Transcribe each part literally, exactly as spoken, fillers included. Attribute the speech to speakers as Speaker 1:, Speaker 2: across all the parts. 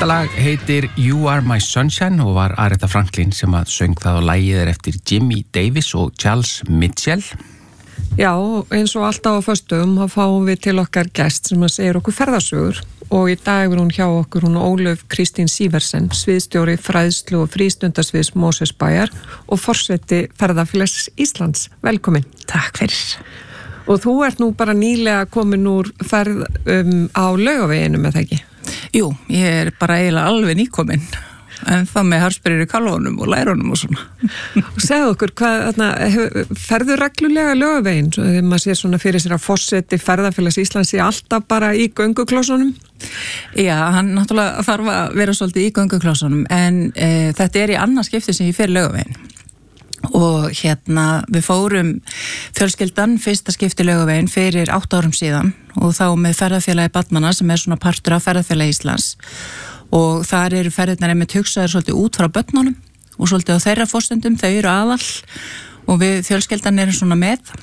Speaker 1: Þetta lag heitir You Are My Sunshine og var Aretha Franklin sem að söng það og lagið er eftir Jimmy Davis og Charles Mitchell.
Speaker 2: Já, eins og alltaf á föstudögum þá fáum við til okkar gest sem að segja okkur ferðasögur og í dag er hún hjá okkur hún Ólöf Kristín Síversen, sviðstjóri fræðslu og frístundasviðs Mosfellsbæjar og forseti Ferðafélags Íslands. Velkomin.
Speaker 3: Takk fyrir.
Speaker 2: Og þú ert nú bara nýlega komin úr ferð um, á Laugaveginum, eða ekki?
Speaker 3: Jú, ég er bara eiginlega alveg nýkomin, en það með harspyrir í kalvunum og lærunum og svona.
Speaker 2: Og segðu okkur, hvað, þarna, ferðu reglulega Laugaveginn, þegar maður sé svona fyrir sér að forseti Ferðafélags Íslands í alltaf bara í gönguklossunum?
Speaker 3: Já, hann náttúrulega þarf að vera svolítið í gönguklossunum, en e, þetta er í annað skipti sem ég fer Laugaveginn. Og hérna við fórum fjölskyldan fyrsta skipti Laugaveginn fyrir átta árum síðan og þá með ferðafélagi barnanna sem er svona partur af Ferðafélagi Íslands og þar eru ferðirnar einmitt hugsaðir svolítið út frá börnunum og svolítið á þeirra forsendum, þau eru aðal og við fjölskyldan erum svona með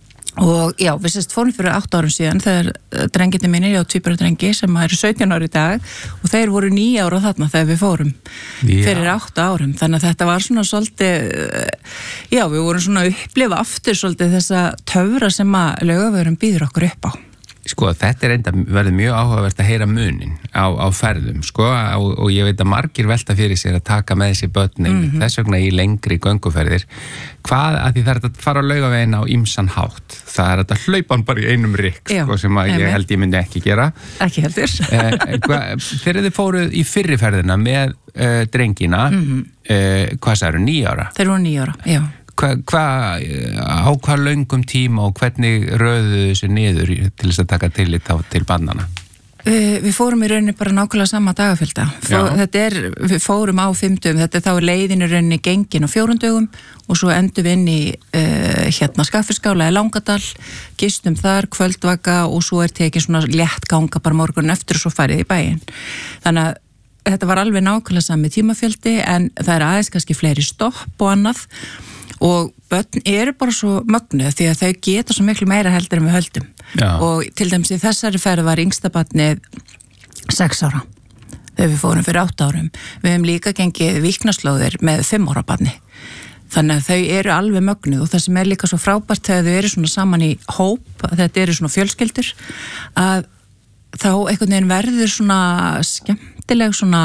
Speaker 3: og já, við sérst fórum fyrir átta árum síðan þegar drengirnir mínir, já, tvíburadrengi sem eru sautján ára í dag og þeir voru níu ára þarna þegar við fórum já. Fyrir átta árum, þannig að þetta var svona svolítið, já, við vorum svona að upplifa aftur svolítið þessa töfra sem að Laugavegurinn býður okkur upp á.
Speaker 1: Sko, þetta er enda verið mjög áhugavert að heyra munin á, á ferðum, sko, og, og ég veit að margir velta fyrir sér að taka með þessi börnin, mm-hmm. þess vegna í lengri gönguferðir. Hvað, að því það er að fara á Laugaveginn á ýmsan hátt. Það er að hlaupa hann bara í einum rykk, sko, sem að ég held ég myndi ekki gera.
Speaker 3: Ekki heldur.
Speaker 1: eh, hva, þegar þið fóruð í fyrri ferðina með eh, drengina, mm-hmm. eh, hvað sagður, níu ára?
Speaker 3: Þeir voru níu ára, já.
Speaker 1: Hvað, hva, á hvað löngum tíma og hvernig röðuðu þessu niður til þess að taka tillit á til barnanna?
Speaker 3: Við, við fórum í rauninni bara nákvæmlega sama dagafjölda. Þetta er, við fórum á fimmtugum, þetta er þá leiðin í rauninni gengin á fjórundugum og svo endum við inn í uh, hérna Skaftafellsskála í Langadal, gistum þar, kvöldvaka og svo er tekið svona létt ganga bara morgun eftir og svo farið í bæinn. Þannig að þetta var alveg nákvæmlega sami tímafjöldi en það er aðeins kannski fleiri stopp og annað. Og börn eru bara svo mögnuð því að þau geta svo miklu meira heldur en við höldum. Já. Og til dæmis í þessari ferð var yngsta barnið sex ára þegar við fórum fyrir átta árum. Við hefum líka gengið víknaslóðir með fimm ára barni. Þannig að þau eru alveg mögnuð og það sem er líka svo frábært þegar þau eru svona saman í hóp, þetta eru svona fjölskyldur, að þá einhvern veginn verður svona skemmtileg svona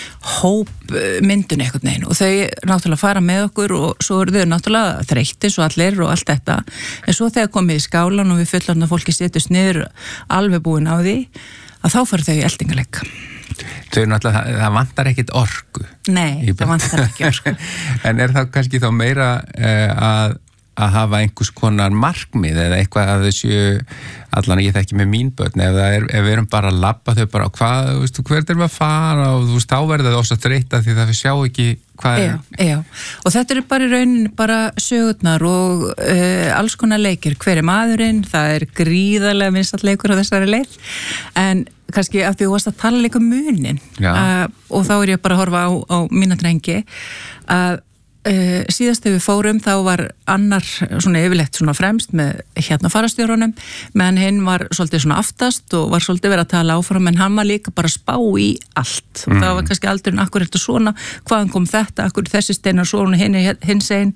Speaker 3: hópmyndun einhvern veginn og þau náttúrulega fara með okkur og svo eru þau náttúrulega þreyttir svo allir og allt þetta en svo þegar komið í skálan og við fullorðna fólki setjast niður alveg búin á því að þá fara þau í eltingaleik.
Speaker 1: Þau náttúrulega, það, það vantar ekkit orku.
Speaker 3: Nei, það vantar ekki orku.
Speaker 1: En er það kannski þá meira uh, að að hafa einhvers konar markmið eða eitthvað að þessu, allan ég þekki með mín börn, ef, er, ef við erum bara að labba þau bara, hvað, þú veist, hvert erum við að fara og þú veist, þá verður það ósað þreyta því það við sjá ekki hvað er.
Speaker 3: Já, já, og þetta eru bara í rauninni bara sögurnar og uh, alls konar leikir, hver er maðurinn, það er gríðarlega vinsæll leikur á þessari leið, en kannski af því þú varst að tala líka munin uh, og þá er ég bara að horfa á, á mína drengi að Uh, síðast þegar við fórum þá var annar svona yfirleitt svona fremst með hérna farastjórunum menn hinn var svolítið svona aftast og var svolítið verið að tala áfram en hann var líka bara að spá í allt og mm. það var kannski aldrei akkur eftir svona hvaðan kom þetta, akkur þessi steinar svona hinn hins einn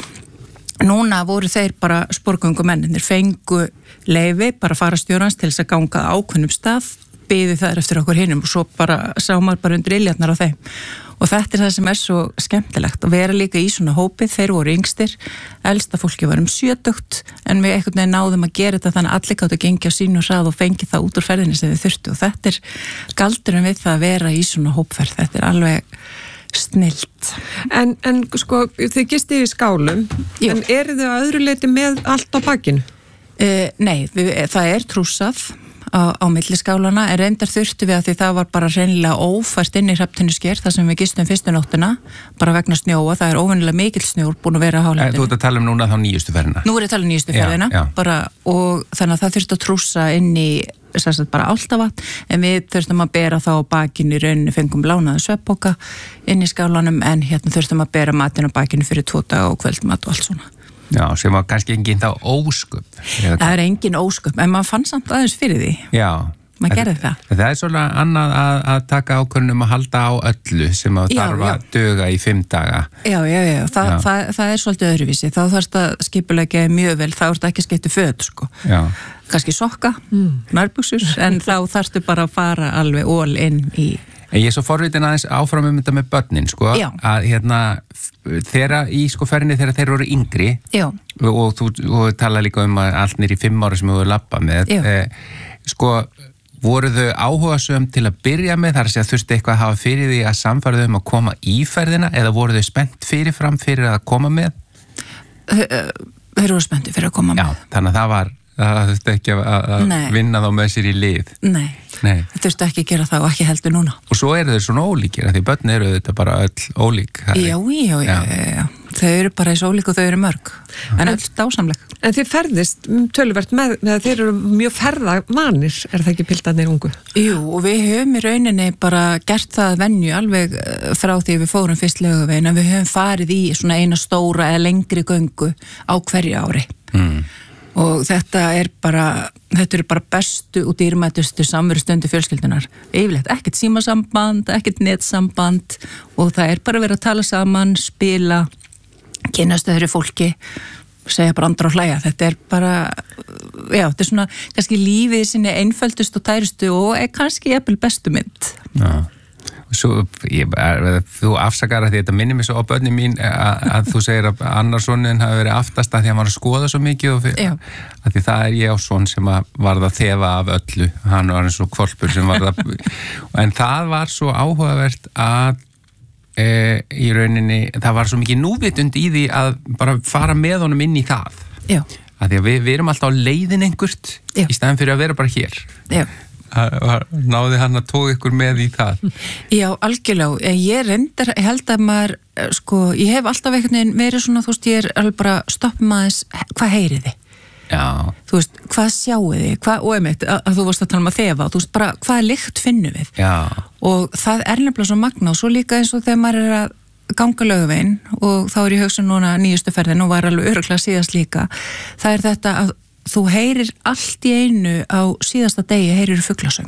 Speaker 3: núna voru þeir bara sporgöngumenninir fengu leyfi bara farastjórans til þess að ganga ákveðnum stað biði þær eftir okkur hinnum og svo bara sá maður bara undir iljarnar á þeim og þetta er það sem er svo skemmtilegt að vera líka í svona hópið, þeir voru yngstir elsta fólki var um sjötugt en við einhvern veginn náðum að gera þetta þannig að allir gátu að gengja á sínu hrað og fengi það út úr ferðinni sem við þurftu og þetta er galdurinn við það að vera í svona hópferð, þetta er alveg snilt.
Speaker 2: En, en sko, þið gistið í skálum Jú. En eru þið að öðru leiti með allt á bakinu?
Speaker 3: Uh, nei, við, það er trúsað á, á milliskálanna, en reyndar þurftu við að því það var bara hreinlega ófært inn í Hrafntinnusker, þar sem við gistum fyrstu nóttina bara vegna snjóa, það er óvenjulega mikill snjór búin að vera á hálendinu.
Speaker 1: Þú ert að tala um núna þá nýjustu ferðina?
Speaker 3: Nú er ég að tala um nýjustu ferðina, já, já. Bara, og þannig að það þurftu að trússa inn í sagt, bara Álftavatn, en við þurftum að bera þá bakinn í rauninu, fengum lánaði svefnpoka inn í skálanum, en hérna þurftum að bera matinn á bakinu fyrir tvo daga og kvöldmat og allt svona.
Speaker 1: Já, sem var kannski enginn þá ósköp.
Speaker 3: Það er enginn ósköp, en maður fann samt aðeins fyrir því.
Speaker 1: Já.
Speaker 3: maður gerði það.
Speaker 1: Það er svona annað að, að taka ákvörðunum að halda á öllu sem að
Speaker 3: Já,
Speaker 1: þarf
Speaker 3: já.
Speaker 1: að duga í fimm daga.
Speaker 3: Já, já, já, Þa,
Speaker 1: Já.
Speaker 3: Það, það er svolítið öðruvísi, þá þarfst að skipulegja mjög vel, þá ertu ekki að skipta föt, sko.
Speaker 1: Já.
Speaker 3: Kannski sokka, mm. nærbuxur, en þá þarftu bara að fara alveg all in í...
Speaker 1: En ég er svo forvitin aðeins áfram um þetta með börnin, sko,
Speaker 3: Já.
Speaker 1: að hérna, þeirra í sko ferðinni þegar þeir eru yngri
Speaker 3: Já.
Speaker 1: og, og þú og tala líka um að allt nýr í fimm ára sem þú hefur labbað með, eh, sko, voru þau áhugasöm til að byrja með, þar að segja þurfti eitthvað að hafa fyrir því að samfæra þau um að koma í ferðina eða voru þau spennt fyrirfram fyrir að koma með?
Speaker 3: Þau eru spennti fyrir að koma
Speaker 1: Já,
Speaker 3: með.
Speaker 1: þannig að það var, það þurfti ekki að, að
Speaker 3: Nei.
Speaker 1: vinna þá með sér í lið.
Speaker 3: Nei,
Speaker 1: Nei.
Speaker 3: þau þurftu ekki að gera það og ekki heldur núna.
Speaker 1: Og svo eru þau svona ólíkir, af því börn eru þetta bara öll ólík. það er-
Speaker 3: Já, já, já, já, já. Þau eru bara eins ólík og þau eru mörg. En öll dásamleg.
Speaker 2: En þið ferðist töluvert með, með þeir eru mjög ferðavanir, er það ekki pildarnir ungu?
Speaker 3: Jú, og við höfum í rauninni bara gert það að venju alveg eh, frá því við fórum fyrst Laugaveginn, að við höfum farið í svona eina stóra eða lengri göngu á hverju ári.
Speaker 1: Mm.
Speaker 3: Og þetta er bara, þetta eru bara bestu og dýrmætustu samveru stundu fjölskyldunar. Yfirleitt ekkert símasamband, ekkert netsamband og það er bara verið að tala saman, spila, kynnast öðru fólki, segja bara andra og hlæja. Þetta er bara, já, þetta er svona kannski lífið sinni einföldust og tærustu og er kannski jafnvel bestu mynd.
Speaker 1: Já. Svo, ég, þú afsakar að því þetta minnir mig svo á börnin mín að, að þú segir að annarsonin hafi verið aftast að því að hann var að skoða svo mikið og fyrir, að því það er ég á son sem að varð að þefa af öllu, hann var eins og hvolpur sem varð að en það var svo áhugavert að e, í rauninni það var svo mikið núvitund í því að bara fara með honum inn í það.
Speaker 3: Já.
Speaker 1: Að því að við, við erum alltaf á leiðin einhvert Já. Í staðin fyrir að vera bara hér.
Speaker 3: Já.
Speaker 1: Náði hann að tóka ykkur með í það?
Speaker 3: Já, algjörlega. Ég reyndar, ég held að maður, sko, ég hef alltaf einhvern veginn verið svona, þú veist, ég er alveg bara stoppum aðeins, hvað heyrið þið?
Speaker 1: Já.
Speaker 3: Þú veist, hvað sjáuð þið? Hvað, og einmitt, að, að þú varst að tala um að þefa, þú veist, bara, hvað lykt finnum við?
Speaker 1: Já. Og
Speaker 3: það er nefnilega svo magna og svo líka eins og þegar maður er að ganga Laugaveginn og þá er ég hugsa núna nýjustu ferðin og var alveg örugglega síðast líka, það er þetta að þú heyrir allt í einu á síðasta degi heyrir fuglasöng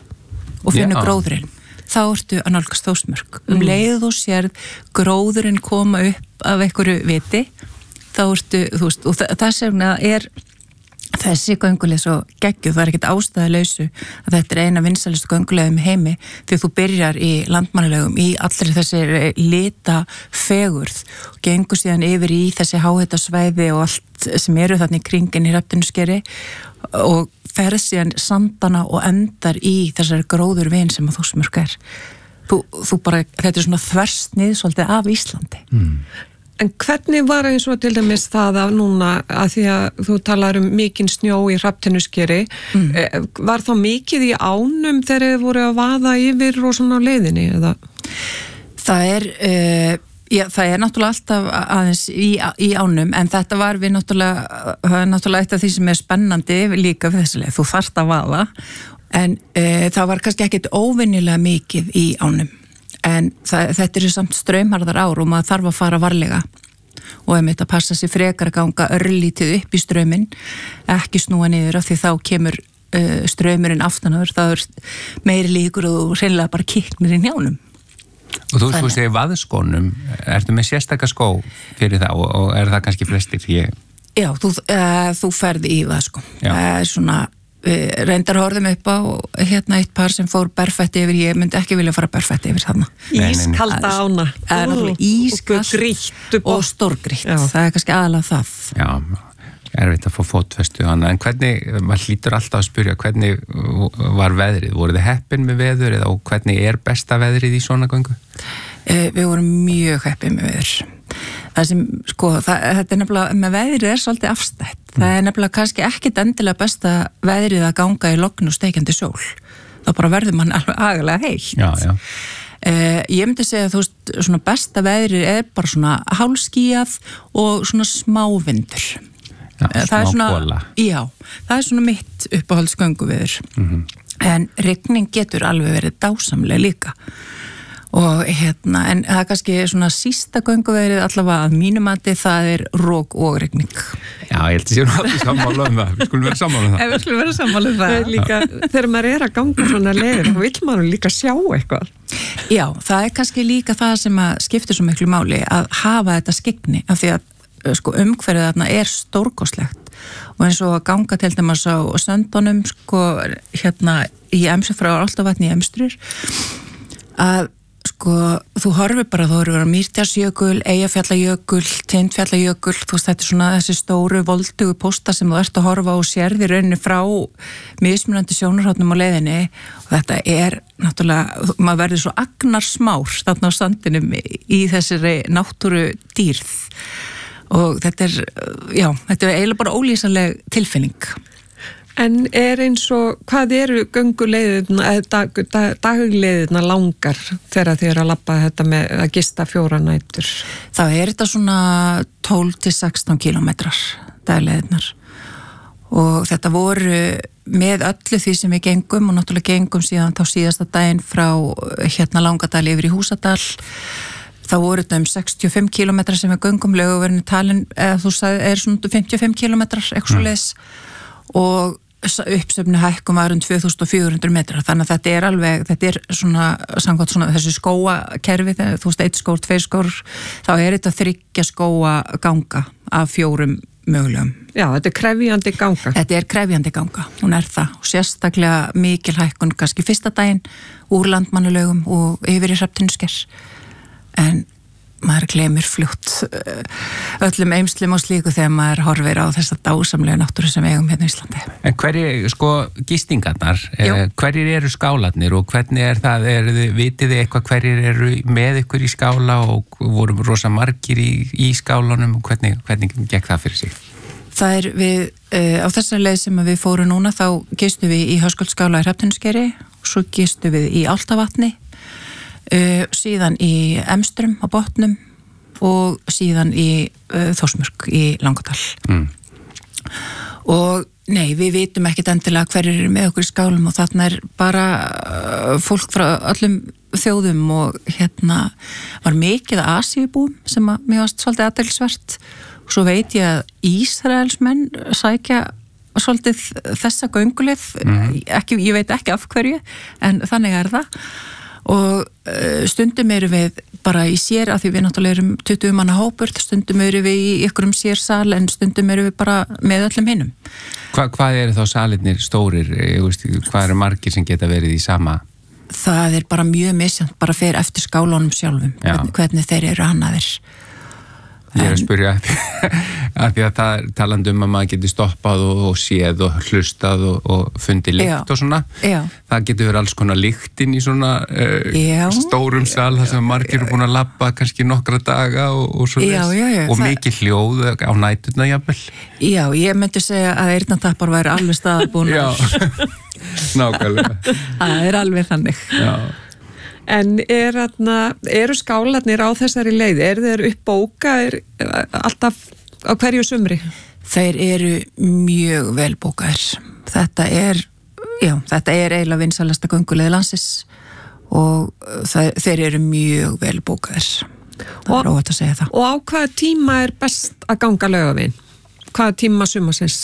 Speaker 3: og finnur
Speaker 1: Já.
Speaker 3: gróðurinn. Þá ertu að nálgast Þórsmörk. Um mm. leið og sérð gróðurinn koma upp af einhverju viti, þá ertu, þú veist, og þess vegna er þessi gönguleið svo geggjuð, það er ekkert ástæðuleysu að þetta er eina vinsælustu gönguleiðum í heimi því þú byrjar í landmannalegum í allri þessi lita fegurð og gengur síðan yfir í þessi háhitasvæði og allt sem eru þarna í kringin í Hrafninuskeri og ferð síðan sandana og endar í þessari gróður vin sem að Þórsmörk er. Þú, þú bara, þetta er svona þversnið svolítið af Íslandi.
Speaker 1: Mm.
Speaker 2: En hvernig var eins og til dæmis það að núna, að því að þú talar um mikinn snjó í Hrafninuskeri, mm. var þá mikið í ánum þegar þið voru að vaða yfir og svona á leiðinni, eða?
Speaker 3: Það er, uh, já, það er náttúrulega alltaf aðeins í, í ánum, en þetta var við náttúrulega, það er náttúrulega eitt af því sem er spennandi líka við þessu leið, þú þarft að vaða, en uh, það var kannski ekkit óvinnilega mikið í ánum. En það, þetta eru samt straumharðar ár og maður þarf að fara varlega og einmitt að passa sér frekar að ganga örlítið upp í strauminn, ekki snúa niður af því þá kemur uh, straumurinn aftanáður, þá er meiri líkur og þú hreinlega bara kiknir í njánum.
Speaker 1: Og þú þú segir vaðskónum, ertu með sérstaka skó fyrir það og, og er það kannski flestir? Ég...
Speaker 3: Já, þú, uh, þú ferð í vaðskó. Það er svona Við reyndar horfum upp á hérna eitt par sem fór berfætti yfir, ég myndi ekki vilja fara berfætti yfir þarna.
Speaker 2: Ískalda ána.
Speaker 3: Það er náttúrulega ískalt og, og stórgrítt. Það er kannski aðalega það.
Speaker 1: Já, erfitt að fá fótfestu hana, en hvernig, maður hlýtur alltaf að spyrja, hvernig var veðrið? Voru þið heppin með veður eða hvernig er besta veðrið í svona göngu?
Speaker 3: Eh, við vorum mjög heppin með veður. Það sem, sko, það, þetta er nefnilega, með veðrið er svolítið afstætt. Mm. Það er nefnilega kannski ekkit endilega besta veðrið að ganga í logn og steikjandi sól. Þá bara verður mann alveg agalega heitt.
Speaker 1: Já, já.
Speaker 3: Eh, ég myndi segja að þú veist, svona besta veðrið er bara svona hálskýjað og svona smávindur.
Speaker 1: Já,
Speaker 3: það er svona,
Speaker 1: góla.
Speaker 3: Já, það er svona mitt uppáhaldsgönguveður.
Speaker 1: Mm-hmm.
Speaker 3: En rigning getur alveg verið dásamlega líka. og hérna, en það er kannski svona sísta gönguverið allavega að mínum mati það er rók og rigning.
Speaker 1: Já, ég held að sé nú allir sammála um það, við skulum vera sammála um það.
Speaker 3: Ef við skulum vera sammála um það.
Speaker 2: Það er líka, þegar maður er að ganga svona leiðir, þá vill maður líka sjá eitthvað.
Speaker 3: Já, það er kannski líka það sem að skiptir svo miklu máli, að hafa þetta skyggni, af því að sko, umhverfið þarna er stórkostlegt og eins og að ganga til dæmis á söndunum sko, hérna í Emstur frá Álftavatni í Emstrur, að sko, þú horfir bara, þú horfir á Mýrdalsjökul, Eyjafjallajökul, Tindfjallajökul, þú veist, þetta er svona þessi stóru voldugu pósta sem þú ert að horfa og sérði rauninni frá mismunandi sjónarhóttnum á leiðinni og þetta er náttúrulega, maður verður svo agnarsmár þarna á sandinum í þessari náttúru dýrð og þetta er, já, þetta er eiginlega bara ólýsanleg tilfinning.
Speaker 2: En er eins og, hvað eru gönguleiðirna, eða dag, dag, dagleiðirna langar þegar þið eru að labba þetta með að gista fjóra nætur?
Speaker 3: Þá er þetta svona tólf til sextán kílómetrar dagleiðirnar og þetta voru með öllu því sem við gengum og náttúrulega gengum síðan þá síðasta daginn frá hérna Langadal yfir í Húsadal. Þá voru þetta um sextíu og fimm kílómetrar sem við göngum, Laugaverin talin, eða þú sagði, er svona fimmtíu og fimm kílómetrar, eitthvað svo leiðis og uppsöfnu hækkum var um tvö þúsund fjögur hundruð metrar, þannig að þetta er alveg, þetta er svona, samkvæmt svona þessi skóakerfi, þú veist, eitt skór, tveir skór, þá er þetta þriggja skóa ganga af fjórum mögulegum.
Speaker 2: Já, þetta er krefjandi ganga.
Speaker 3: Þetta er krefjandi ganga, hún er það, og sérstaklega mikil hækkun, kannski fyrsta daginn úr Landmannalaugum og yfir í Hrafntinnusker, en maður glemir fljótt öllum eymslum og slíku þegar maður horfir á þessa dásamlega náttúru sem eigum hérna í Íslandi.
Speaker 1: En hverju, sko, gistingarnar, eh, hverjir eru skálarnir og hvernig er það, er þið, vitið þið eitthvað hverjir eru með ykkur í skála og vorum rosa margir í, í skálanum og hvernig, hvernig gekk það fyrir sig?
Speaker 3: Það er við, uh, á þessari leið sem við fórum núna, þá gistum við í Höskuldsskála í Hrafntinnuskeri og svo gistum við í Álftavatni, Uh, síðan í Emstrum á Botnum og síðan í uh, Þórsmörk í Langadal. Mm. Og nei, við vitum ekkit endilega hverjir eru með okkur í skálum og þarna er bara uh, fólk frá öllum þjóðum og hérna var mikið Asíubúum sem að mér varst svolítið athyglisvert og svo veit ég að Ísraelsmenn sækja svolítið þessa gönguleið, mm. ekki, ég veit ekki af hverju en þannig er það. Og stundum eru við bara í sér að því við náttúrulega erum tuttugu manna hópur, stundum eru við í ykkurum sérsal en stundum eru við bara með öllum hinnum.
Speaker 1: Hva, hvað eru þá salirnir stórir? Veist, hvað eru margir sem geta verið í sama?
Speaker 3: Það er bara mjög misjant, bara fer eftir skálunum sjálfum, hvernig, hvernig þeir eru hannaðir.
Speaker 1: Ég er að spyrja af því að það er talandi um að maður getur stoppað og, og séð og hlustað og, og fundið lykt já, og svona.
Speaker 3: Já.
Speaker 1: Það getur verið alls konar lyktin í svona uh, stórum sal þar sem margir eru búin að labba kannski nokkra daga og, og svo
Speaker 3: já, já, já,
Speaker 1: og
Speaker 3: það...
Speaker 1: mikið hljóð á næturna jafnvel.
Speaker 3: Já, ég myndi segja að eyrnatappar væri alveg staðbúnar.
Speaker 1: Já, nákvæmlega.
Speaker 3: Það er alveg þannig.
Speaker 1: Já.
Speaker 2: En er, atna, eru skálarnir á þessari leið? Er þeir uppbóka alltaf á hverju sumri?
Speaker 3: Þeir eru mjög vel bókaðir. Þetta er, já, þetta er eiginlega vinsælasta gönguleið landsins og það, þeir eru mjög vel bókaðir. Það er óhætt að segja það.
Speaker 2: Og á hvaða tíma er best að ganga Laugaveginn? Hvaða tíma sumarsins?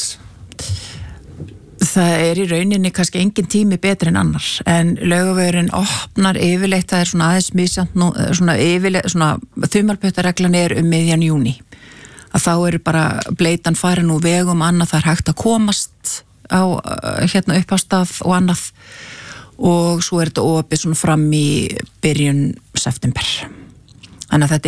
Speaker 3: Það er í rauninni kannski engin tími betri en annar, en Laugavegurinn opnar yfirleitt, það er svona aðeins misjant, svona yfirleitt, svona þumalputtareglan er um miðjan júní. Að þá eru bara bleitan farin úr vegum, annað það er hægt að komast á, hérna upp á stað og annað og svo er þetta opið svona fram í byrjun september. Þannig að þetta